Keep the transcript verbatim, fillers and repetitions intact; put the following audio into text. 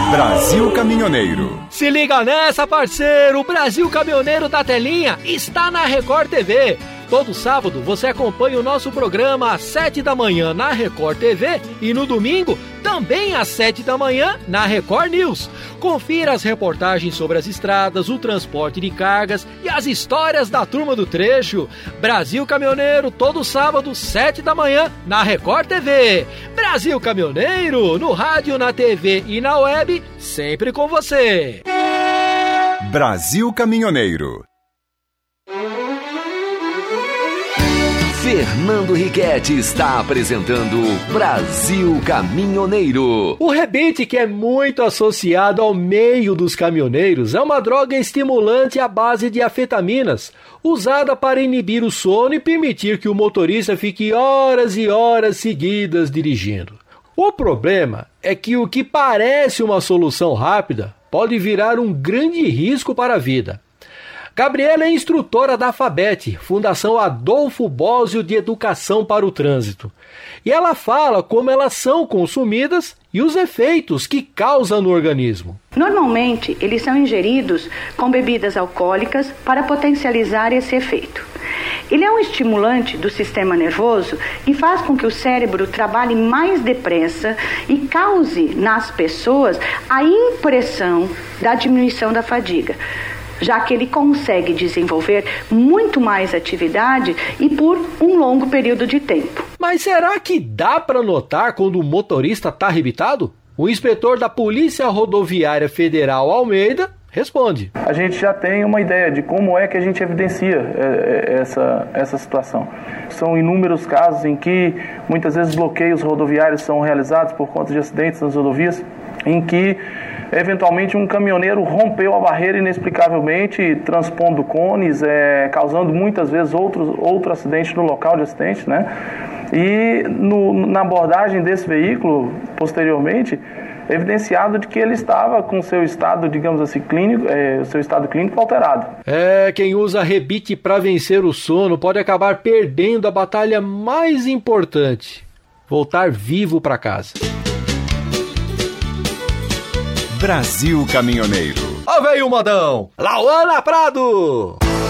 Brasil Caminhoneiro. Se liga nessa, parceiro! O Brasil Caminhoneiro da Telinha está na Record T V. Todo sábado você acompanha o nosso programa às sete da manhã na Record T V e no domingo também às sete da manhã na Record News. Confira as reportagens sobre as estradas, o transporte de cargas e as histórias da turma do trecho. Brasil Caminhoneiro, todo sábado, sete da manhã na Record T V. Brasil Caminhoneiro, no rádio, na T V e na web, sempre com você. Brasil Caminhoneiro. Fernando Riquetti está apresentando Brasil Caminhoneiro. O rebite, que é muito associado ao meio dos caminhoneiros, é uma droga estimulante à base de afetaminas, usada para inibir o sono e permitir que o motorista fique horas e horas seguidas dirigindo. O problema é que o que parece uma solução rápida pode virar um grande risco para a vida. Gabriela é instrutora da FABET, Fundação Adolfo Bósio de Educação para o Trânsito. E ela fala como elas são consumidas e os efeitos que causam no organismo. Normalmente, eles são ingeridos com bebidas alcoólicas para potencializar esse efeito. Ele é um estimulante do sistema nervoso e faz com que o cérebro trabalhe mais depressa e cause nas pessoas a impressão da diminuição da fadiga, já que ele consegue desenvolver muito mais atividade e por um longo período de tempo. Mas será que dá para notar quando o motorista está arrebitado? O inspetor da Polícia Rodoviária Federal, Almeida, responde. A gente já tem uma ideia de como é que a gente evidencia essa, essa situação. São inúmeros casos em que muitas vezes bloqueios rodoviários são realizados por conta de acidentes nas rodovias, em que eventualmente um caminhoneiro rompeu a barreira inexplicavelmente, transpondo cones, é, causando muitas vezes outro, outro acidente no local de acidente, né? E no, na abordagem desse veículo, posteriormente, evidenciado de que ele estava com seu estado, digamos assim, clínico, é, seu estado clínico alterado. É, quem usa rebite para vencer o sono pode acabar perdendo a batalha mais importante: voltar vivo para casa. Brasil Caminhoneiro. Ó, veio o modão! Lauana Prado!